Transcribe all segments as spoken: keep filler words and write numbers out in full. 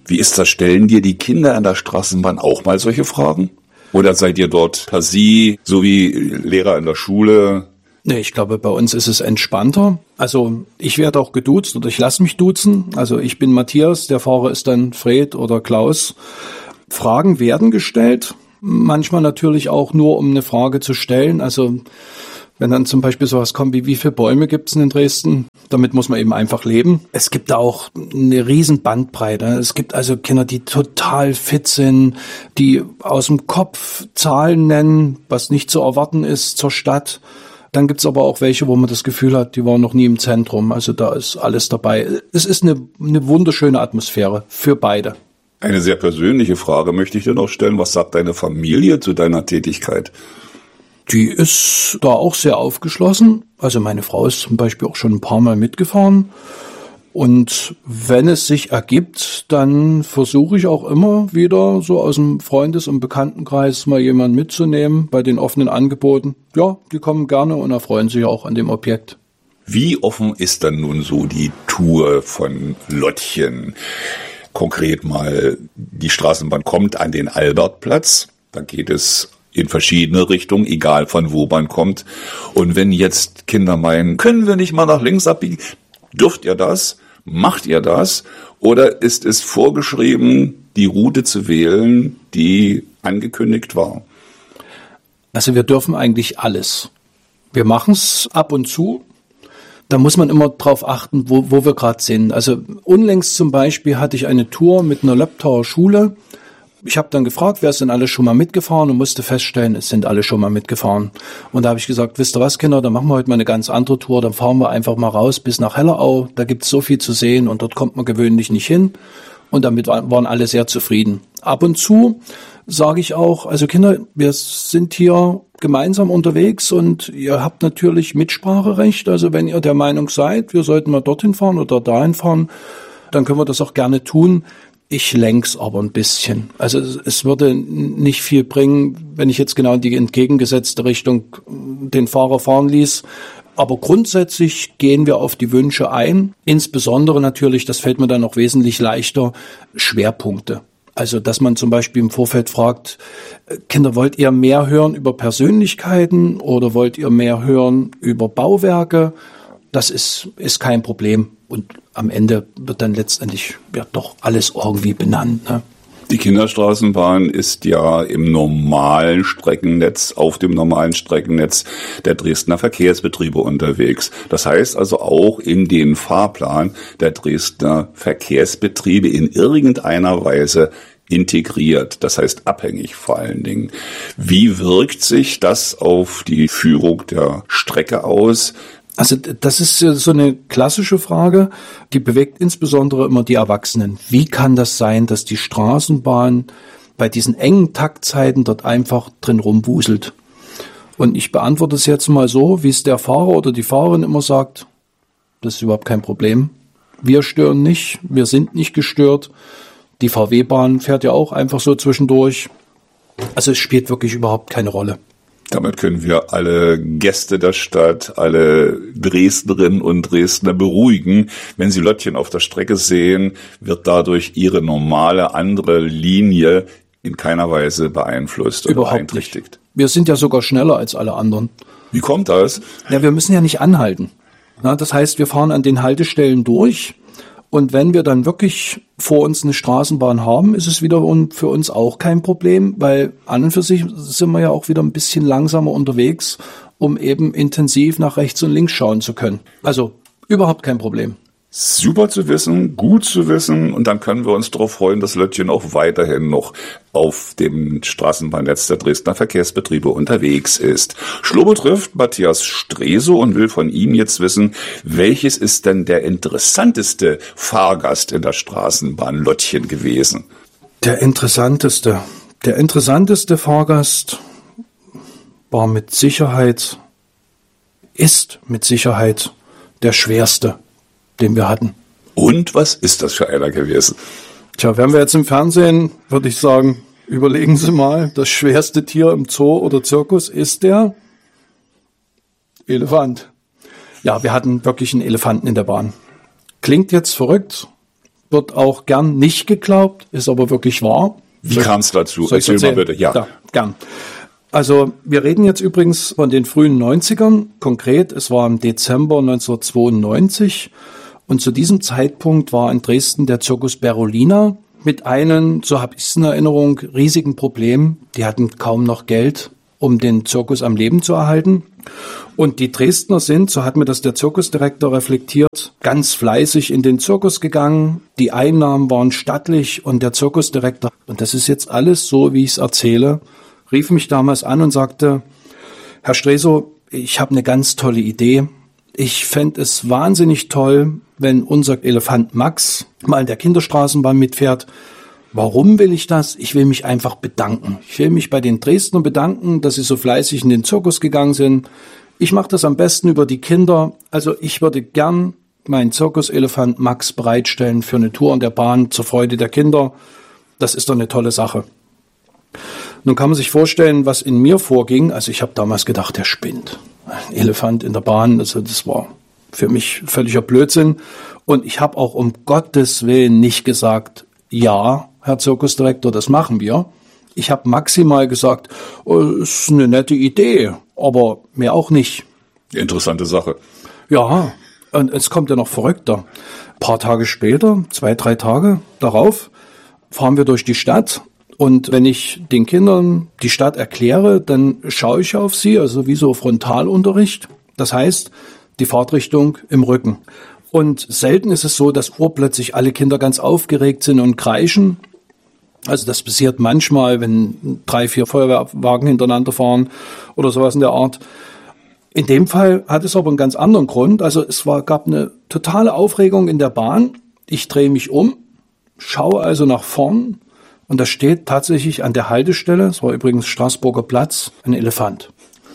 Wie ist das? Stellen dir die Kinder an der Straßenbahn auch mal solche Fragen? Oder seid ihr dort per Sie, so wie Lehrer in der Schule? Nee, ich glaube, bei uns ist es entspannter. Also ich werde auch geduzt oder ich lasse mich duzen. Also ich bin Matthias, der Fahrer ist dann Fred oder Klaus. Fragen werden gestellt, manchmal natürlich auch nur, um eine Frage zu stellen. Also wenn dann zum Beispiel sowas kommt wie, wie viele Bäume gibt es in Dresden? Damit muss man eben einfach leben. Es gibt da auch eine riesen Bandbreite. Es gibt also Kinder, die total fit sind, die aus dem Kopf Zahlen nennen, was nicht zu erwarten ist zur Stadt. Dann gibt's aber auch welche, wo man das Gefühl hat, die waren noch nie im Zentrum. Also da ist alles dabei. Es ist eine, eine wunderschöne Atmosphäre für beide. Eine sehr persönliche Frage möchte ich dir noch stellen. Was sagt deine Familie zu deiner Tätigkeit? Die ist da auch sehr aufgeschlossen. Also meine Frau ist zum Beispiel auch schon ein paar Mal mitgefahren. Und wenn es sich ergibt, dann versuche ich auch immer wieder so aus dem Freundes- und Bekanntenkreis mal jemanden mitzunehmen bei den offenen Angeboten. Ja, die kommen gerne und erfreuen sich auch an dem Objekt. Wie offen ist dann nun so die Tour von Lottchen? Konkret mal, die Straßenbahn kommt an den Albertplatz. Da geht es in verschiedene Richtungen, egal von wo man kommt. Und wenn jetzt Kinder meinen, können wir nicht mal nach links abbiegen? Dürft ihr das? Macht ihr das? Oder ist es vorgeschrieben, die Route zu wählen, die angekündigt war? Also wir dürfen eigentlich alles. Wir machen es ab und zu. Da muss man immer drauf achten, wo, wo wir gerade sind. Also unlängst zum Beispiel hatte ich eine Tour mit einer Löbtauer Schule. Ich habe dann gefragt, wer ist denn alle schon mal mitgefahren und musste feststellen, es sind alle schon mal mitgefahren. Und da habe ich gesagt, wisst ihr was, Kinder, dann machen wir heute mal eine ganz andere Tour, dann fahren wir einfach mal raus bis nach Hellerau, da gibt's so viel zu sehen und dort kommt man gewöhnlich nicht hin. Und damit waren alle sehr zufrieden. Ab und zu sage ich auch, also Kinder, wir sind hier gemeinsam unterwegs und ihr habt natürlich Mitspracherecht. Also wenn ihr der Meinung seid, wir sollten mal dorthin fahren oder dahin fahren, dann können wir das auch gerne tun. Ich lenk's aber ein bisschen. Also es würde nicht viel bringen, wenn ich jetzt genau in die entgegengesetzte Richtung den Fahrer fahren ließ. Aber grundsätzlich gehen wir auf die Wünsche ein. Insbesondere natürlich, das fällt mir dann noch wesentlich leichter, Schwerpunkte. Also dass man zum Beispiel im Vorfeld fragt, Kinder, wollt ihr mehr hören über Persönlichkeiten oder wollt ihr mehr hören über Bauwerke? Das ist, ist kein Problem. Und am Ende wird dann letztendlich ja doch alles irgendwie benannt. Ne? Die Kinderstraßenbahn ist ja im normalen Streckennetz, auf dem normalen Streckennetz der Dresdner Verkehrsbetriebe unterwegs. Das heißt also auch in den Fahrplan der Dresdner Verkehrsbetriebe in irgendeiner Weise integriert, das heißt abhängig vor allen Dingen. Wie wirkt sich das auf die Führung der Strecke aus? Also das ist so eine klassische Frage, die bewegt insbesondere immer die Erwachsenen. Wie kann das sein, dass die Straßenbahn bei diesen engen Taktzeiten dort einfach drin rumwuselt? Und ich beantworte es jetzt mal so, wie es der Fahrer oder die Fahrerin immer sagt, das ist überhaupt kein Problem. Wir stören nicht, wir sind nicht gestört. Die V W-Bahn fährt ja auch einfach so zwischendurch. Also es spielt wirklich überhaupt keine Rolle. Damit können wir alle Gäste der Stadt, alle Dresdnerinnen und Dresdner beruhigen. Wenn sie Lottchen auf der Strecke sehen, wird dadurch ihre normale andere Linie in keiner Weise beeinflusst oder beeinträchtigt. Nicht. Wir sind ja sogar schneller als alle anderen. Wie kommt das? Ja, wir müssen ja nicht anhalten. Na, das heißt, wir fahren an den Haltestellen durch. Und wenn wir dann wirklich vor uns eine Straßenbahn haben, ist es wiederum für uns auch kein Problem, weil an und für sich sind wir ja auch wieder ein bisschen langsamer unterwegs, um eben intensiv nach rechts und links schauen zu können. Also überhaupt kein Problem. Super zu wissen, gut zu wissen, und dann können wir uns darauf freuen, dass Lottchen auch weiterhin noch auf dem Straßenbahnnetz der Dresdner Verkehrsbetriebe unterwegs ist. Schlobo trifft Matthias Stresow und will von ihm jetzt wissen, welches ist denn der interessanteste Fahrgast in der Straßenbahn Lottchen gewesen? Der interessanteste, der interessanteste Fahrgast war mit Sicherheit, ist mit Sicherheit der schwerste, den wir hatten. Und was ist das für einer gewesen? Tja, wären wir jetzt im Fernsehen, würde ich sagen, überlegen Sie mal, das schwerste Tier im Zoo oder Zirkus ist der Elefant. Ja, wir hatten wirklich einen Elefanten in der Bahn. Klingt jetzt verrückt, wird auch gern nicht geglaubt, ist aber wirklich wahr. Wie kam es dazu? Soll ich Erzähl erzählen? mal bitte. Ja. ja, gern. Also wir reden jetzt übrigens von den frühen neunzigern. Konkret, es war im Dezember neunzehnhundertzweiundneunzig und zu diesem Zeitpunkt war in Dresden der Circus Berolina mit einem, so habe ich es in Erinnerung, riesigen Problem. Die hatten kaum noch Geld, um den Zirkus am Leben zu erhalten. Und die Dresdner sind, so hat mir das der Zirkusdirektor reflektiert, ganz fleißig in den Zirkus gegangen. Die Einnahmen waren stattlich und der Zirkusdirektor, und das ist jetzt alles so, wie ich es erzähle, rief mich damals an und sagte, Herr Stresow, ich habe eine ganz tolle Idee. Ich fände es wahnsinnig toll, wenn unser Elefant Max mal in der Kinderstraßenbahn mitfährt. Warum will ich das? Ich will mich einfach bedanken. Ich will mich bei den Dresdner bedanken, dass sie so fleißig in den Zirkus gegangen sind. Ich mache das am besten über die Kinder. Also ich würde gern meinen Zirkuselefant Max bereitstellen für eine Tour in der Bahn zur Freude der Kinder. Das ist doch eine tolle Sache. Nun kann man sich vorstellen, was in mir vorging. Also ich habe damals gedacht, der spinnt. Ein Elefant in der Bahn, also das war für mich völliger Blödsinn. Und ich habe auch um Gottes Willen nicht gesagt, ja, Herr Zirkusdirektor, das machen wir. Ich habe maximal gesagt, oh, ist eine nette Idee, aber mehr auch nicht. Interessante Sache. Ja, und es kommt ja noch verrückter. Ein paar Tage später, zwei, drei Tage darauf, fahren wir durch die Stadt. Und wenn ich den Kindern die Stadt erkläre, dann schaue ich auf sie, also wie so Frontalunterricht. Das heißt, die Fahrtrichtung im Rücken. Und selten ist es so, dass urplötzlich alle Kinder ganz aufgeregt sind und kreischen. Also das passiert manchmal, wenn drei, vier Feuerwehrwagen hintereinander fahren oder sowas in der Art. In dem Fall hat es aber einen ganz anderen Grund. Also es war, gab eine totale Aufregung in der Bahn. Ich drehe mich um, schaue also nach vorn und da steht tatsächlich an der Haltestelle, es war übrigens Straßburger Platz, ein Elefant.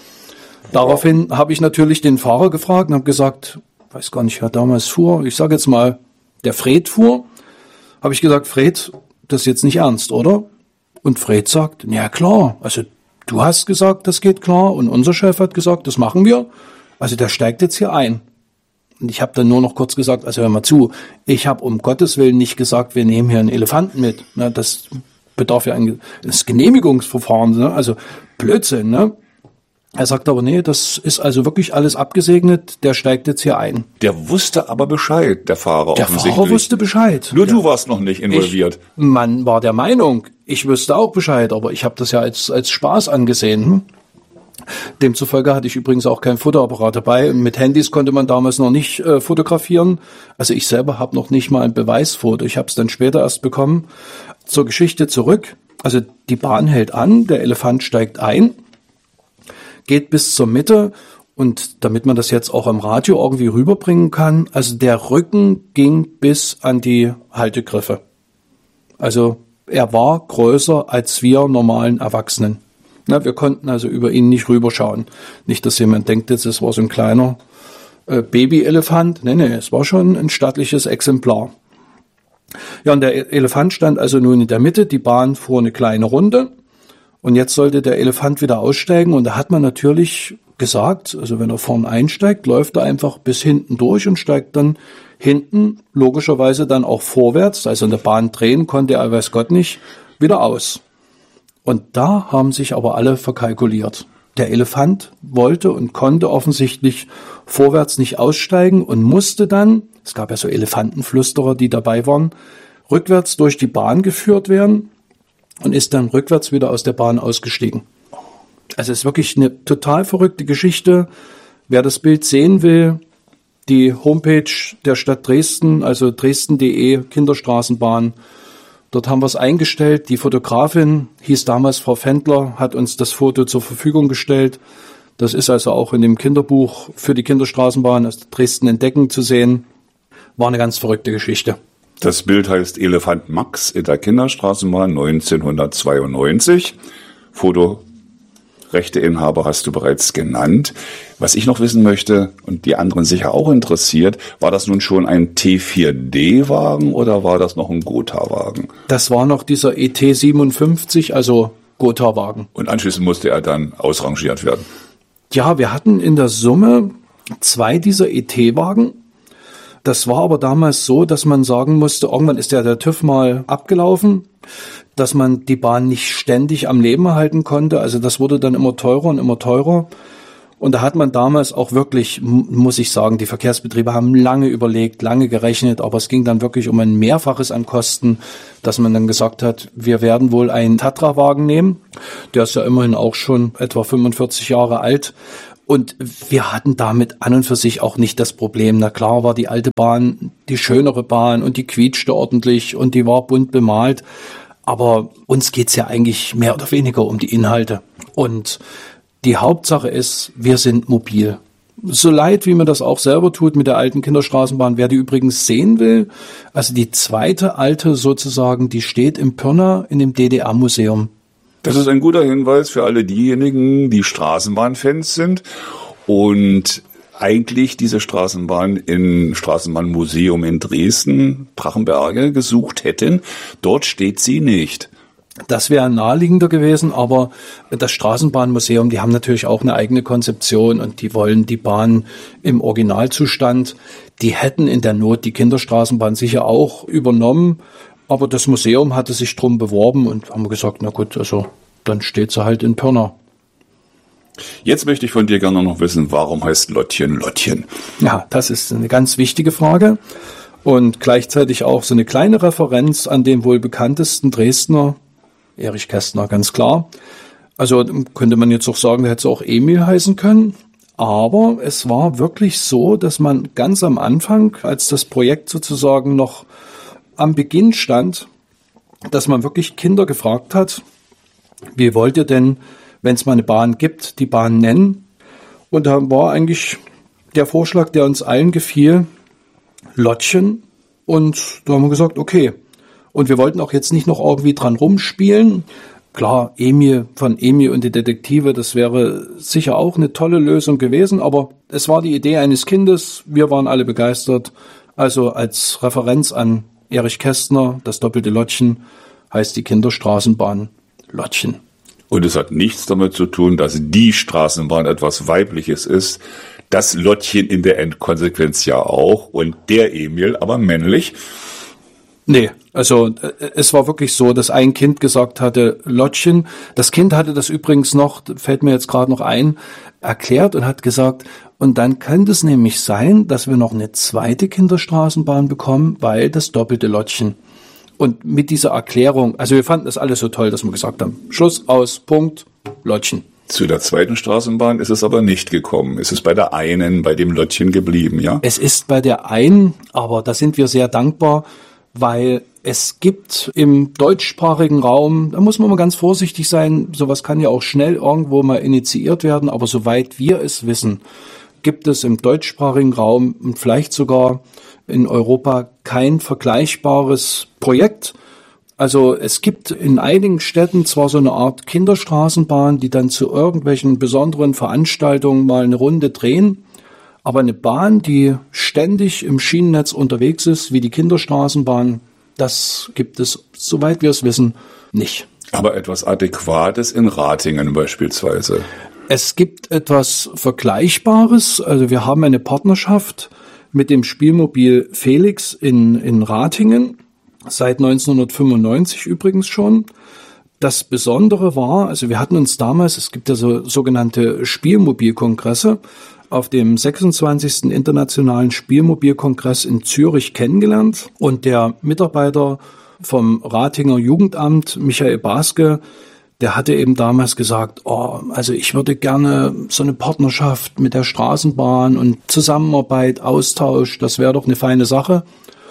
Daraufhin habe ich natürlich den Fahrer gefragt und habe gesagt, weiß gar nicht, wer damals fuhr, ich sage jetzt mal, der Fred fuhr, habe ich gesagt, Fred, das ist jetzt nicht ernst, oder? Und Fred sagt, ja klar, also du hast gesagt, das geht klar und unser Chef hat gesagt, das machen wir, also der steigt jetzt hier ein. Und ich habe dann nur noch kurz gesagt, also hör mal zu, ich habe um Gottes Willen nicht gesagt, wir nehmen hier einen Elefanten mit, ne, das bedarf ja eines Genehmigungsverfahrens, ne? Also Blödsinn, ne? Er sagt aber, nee, das ist also wirklich alles abgesegnet, der steigt jetzt hier ein. Der wusste aber Bescheid, der Fahrer Der offensichtlich. Fahrer wusste Bescheid. Nur ja. du warst noch nicht involviert. Ich, man war der Meinung, ich wüsste auch Bescheid, aber ich habe das ja als, als Spaß angesehen. Hm? Demzufolge hatte ich übrigens auch kein Fotoapparat dabei. Mit Handys konnte man damals noch nicht äh, fotografieren. Also ich selber habe noch nicht mal ein Beweisfoto. Ich habe es dann später erst bekommen. Zur Geschichte zurück. Also die Bahn hält an, der Elefant steigt ein, geht bis zur Mitte und damit man das jetzt auch am Radio irgendwie rüberbringen kann, also der Rücken ging bis an die Haltegriffe. Also er war größer als wir normalen Erwachsenen. Na, wir konnten also über ihn nicht rüberschauen. Nicht, dass jemand denkt, jetzt es war so ein kleiner äh, Babyelefant. Nee, nee, es war schon ein stattliches Exemplar. Ja, und der Elefant stand also nun in der Mitte, die Bahn fuhr eine kleine Runde. Und jetzt sollte der Elefant wieder aussteigen und da hat man natürlich gesagt, also wenn er vorn einsteigt, läuft er einfach bis hinten durch und steigt dann hinten logischerweise dann auch vorwärts, also in der Bahn drehen konnte er, weiß Gott nicht, wieder aus. Und da haben sich aber alle verkalkuliert. Der Elefant wollte und konnte offensichtlich vorwärts nicht aussteigen und musste dann, es gab ja so Elefantenflüsterer, die dabei waren, rückwärts durch die Bahn geführt werden. Und ist dann rückwärts wieder aus der Bahn ausgestiegen. Also es ist wirklich eine total verrückte Geschichte. Wer das Bild sehen will, die Homepage der Stadt Dresden, also dresden punkt de, Kinderstraßenbahn. Dort haben wir es eingestellt. Die Fotografin hieß damals Frau Fendler, hat uns das Foto zur Verfügung gestellt. Das ist also auch in dem Kinderbuch für die Kinderstraßenbahn aus Dresden entdecken zu sehen. War eine ganz verrückte Geschichte. Das Bild heißt Elefant Max in der Kinderstraßenbahn neunzehnhundertzweiundneunzig. Fotorechteinhaber hast du bereits genannt. Was ich noch wissen möchte und die anderen sicher auch interessiert, war das nun schon ein T vier D-Wagen oder war das noch ein Gotha-Wagen? Das war noch dieser E T siebenundfünfzig, also Gotha-Wagen. Und anschließend musste er dann ausrangiert werden? Ja, wir hatten in der Summe zwei dieser E T-Wagen. Das war aber damals so, dass man sagen musste, irgendwann ist ja der TÜV mal abgelaufen, dass man die Bahn nicht ständig am Leben erhalten konnte. Also das wurde dann immer teurer und immer teurer. Und da hat man damals auch wirklich, muss ich sagen, die Verkehrsbetriebe haben lange überlegt, lange gerechnet, aber es ging dann wirklich um ein Mehrfaches an Kosten, dass man dann gesagt hat, wir werden wohl einen Tatra-Wagen nehmen. Der ist ja immerhin auch schon etwa fünfundvierzig Jahre alt. Und wir hatten damit an und für sich auch nicht das Problem. Na klar war die alte Bahn die schönere Bahn und die quietschte ordentlich und die war bunt bemalt. Aber uns geht's ja eigentlich mehr oder weniger um die Inhalte. Und die Hauptsache ist, wir sind mobil. So leid, wie man das auch selber tut mit der alten Kinderstraßenbahn, wer die übrigens sehen will, also die zweite alte sozusagen, die steht im Pirna in dem D D R-Museum. Das ist ein guter Hinweis für alle diejenigen, die Straßenbahnfans sind und eigentlich diese Straßenbahn im Straßenbahnmuseum in Dresden, Drachenberge, gesucht hätten. Dort steht sie nicht. Das wäre naheliegender gewesen, aber das Straßenbahnmuseum, die haben natürlich auch eine eigene Konzeption und die wollen die Bahn im Originalzustand. Die hätten in der Not die Kinderstraßenbahn sicher auch übernommen, aber das Museum hatte sich drum beworben und haben gesagt, na gut, also dann steht sie halt in Pirna. Jetzt möchte ich von dir gerne noch wissen, warum heißt Lottchen Lottchen? Ja, das ist eine ganz wichtige Frage und gleichzeitig auch so eine kleine Referenz an den wohl bekanntesten Dresdner, Erich Kästner, ganz klar. Also könnte man jetzt auch sagen, der hätte auch Emil heißen können. Aber es war wirklich so, dass man ganz am Anfang, als das Projekt sozusagen noch am Beginn stand, dass man wirklich Kinder gefragt hat, wie wollt ihr denn, wenn es mal eine Bahn gibt, die Bahn nennen? Und da war eigentlich der Vorschlag, der uns allen gefiel, Lottchen. Und da haben wir gesagt, okay. Und wir wollten auch jetzt nicht noch irgendwie dran rumspielen. Klar, Emil von Emil und die Detektive, das wäre sicher auch eine tolle Lösung gewesen, aber es war die Idee eines Kindes, wir waren alle begeistert. Also als Referenz an Erich Kästner, das doppelte Lottchen, heißt die Kinderstraßenbahn Lottchen. Und es hat nichts damit zu tun, dass die Straßenbahn etwas Weibliches ist. Das Lottchen in der Endkonsequenz ja auch und der Emil aber männlich. Nee, also es war wirklich so, dass ein Kind gesagt hatte, Lottchen. Das Kind hatte das übrigens noch, fällt mir jetzt gerade noch ein, erklärt und hat gesagt, und dann könnte es nämlich sein, dass wir noch eine zweite Kinderstraßenbahn bekommen, weil das doppelte Lottchen. Und mit dieser Erklärung, also wir fanden das alles so toll, dass wir gesagt haben, Schluss, aus, Punkt, Lottchen. Zu der zweiten Straßenbahn ist es aber nicht gekommen. Es ist bei der einen, bei dem Lottchen geblieben, ja? Es ist bei der einen, aber da sind wir sehr dankbar, weil es gibt im deutschsprachigen Raum, da muss man mal ganz vorsichtig sein, sowas kann ja auch schnell irgendwo mal initiiert werden, aber soweit wir es wissen, gibt es im deutschsprachigen Raum und vielleicht sogar in Europa kein vergleichbares Projekt. Also es gibt in einigen Städten zwar so eine Art Kinderstraßenbahn, die dann zu irgendwelchen besonderen Veranstaltungen mal eine Runde drehen, aber eine Bahn, die ständig im Schienennetz unterwegs ist, wie die Kinderstraßenbahn, das gibt es, soweit wir es wissen, nicht. Aber etwas Adäquates in Ratingen beispielsweise? Es gibt etwas Vergleichbares. Also wir haben eine Partnerschaft mit dem Spielmobil Felix in, in Ratingen, seit neunzehnhundertfünfundneunzig übrigens schon. Das Besondere war, also wir hatten uns damals, es gibt ja so sogenannte Spielmobilkongresse, auf dem sechsundzwanzigsten Internationalen Spielmobilkongress in Zürich kennengelernt. Und der Mitarbeiter vom Ratinger Jugendamt, Michael Baske, der hatte eben damals gesagt, oh, also ich würde gerne so eine Partnerschaft mit der Straßenbahn und Zusammenarbeit, Austausch, das wäre doch eine feine Sache.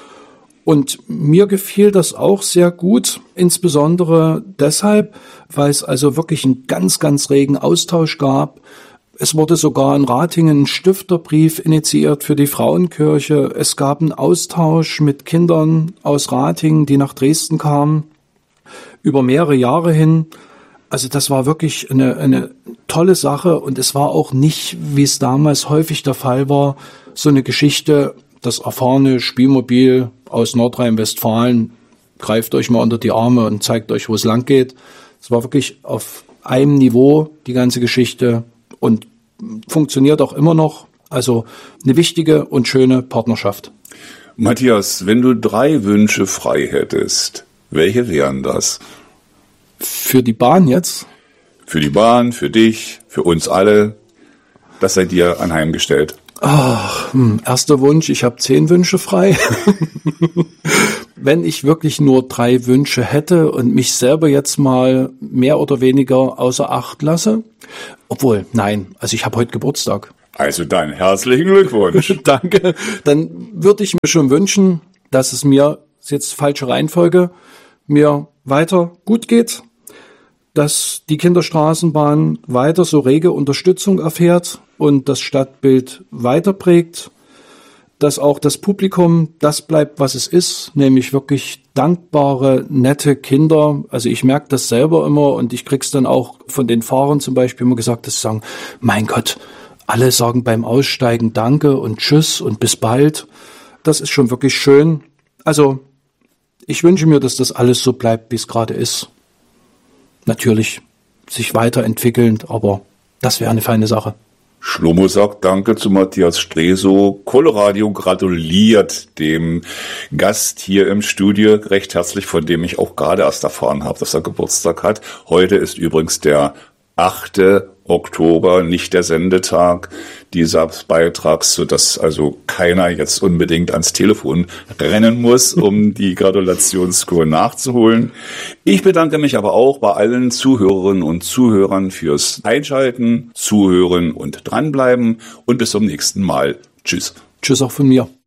Und mir gefiel das auch sehr gut, insbesondere deshalb, weil es also wirklich einen ganz, ganz regen Austausch gab. Es wurde sogar in Ratingen ein Stifterbrief initiiert für die Frauenkirche. Es gab einen Austausch mit Kindern aus Ratingen, die nach Dresden kamen, über mehrere Jahre hin. Also das war wirklich eine, eine tolle Sache und es war auch nicht, wie es damals häufig der Fall war, so eine Geschichte, das erfahrene Spielmobil aus Nordrhein-Westfalen greift euch mal unter die Arme und zeigt euch, wo es lang geht. Es war wirklich auf einem Niveau, die ganze Geschichte, und funktioniert auch immer noch. Also eine wichtige und schöne Partnerschaft. Matthias, wenn du drei Wünsche frei hättest, welche wären das? Für die Bahn jetzt? Für die Bahn, für dich, für uns alle. Das sei dir anheimgestellt. Ach, hm, erster Wunsch, ich habe zehn Wünsche frei. Wenn ich wirklich nur drei Wünsche hätte und mich selber jetzt mal mehr oder weniger außer Acht lasse, obwohl, nein, also ich habe heute Geburtstag. Also dann herzlichen Glückwunsch. Danke. Dann würde ich mir schon wünschen, dass es mir, ist jetzt falsche Reihenfolge, mir weiter gut geht, dass die Kinderstraßenbahn weiter so rege Unterstützung erfährt und das Stadtbild weiter prägt, dass auch das Publikum das bleibt, was es ist, nämlich wirklich dankbare, nette Kinder. Also ich merke das selber immer und ich krieg's dann auch von den Fahrern zum Beispiel immer gesagt, dass sie sagen, mein Gott, alle sagen beim Aussteigen Danke und Tschüss und bis bald. Das ist schon wirklich schön. Also ich wünsche mir, dass das alles so bleibt, wie es gerade ist. Natürlich sich weiterentwickelnd, aber das wäre eine feine Sache. Schlomo sagt Danke zu Matthias Stresow. Coloradio gratuliert dem Gast hier im Studio recht herzlich, von dem ich auch gerade erst erfahren habe, dass er Geburtstag hat. Heute ist übrigens der achte Oktober, nicht der Sendetag dieses Beitrags, sodass also keiner jetzt unbedingt ans Telefon rennen muss, um die Gratulationskur nachzuholen. Ich bedanke mich aber auch bei allen Zuhörerinnen und Zuhörern fürs Einschalten, Zuhören und dranbleiben und bis zum nächsten Mal. Tschüss. Tschüss auch von mir.